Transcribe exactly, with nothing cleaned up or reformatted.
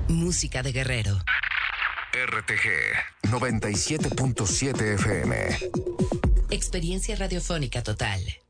Música de Guerrero. R T G noventa y siete punto siete F M. Experiencia radiofónica total.